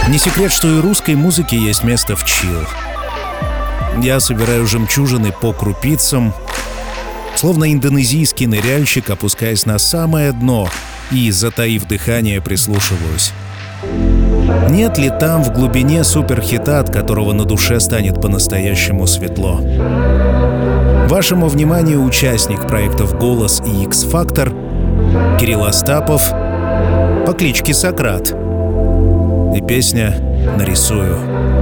Не секрет, что и русской музыке есть место в чилл. Я собираю жемчужины по крупицам, словно индонезийский ныряльщик, опускаясь на самое дно и, затаив дыхание, прислушиваюсь. Нет ли там в глубине суперхита, от которого на душе станет по-настоящему светло? Вашему вниманию участник проектов «Голос» и «X-Factor» Кирилл Остапов по кличке Сократ и песня «Нарисую».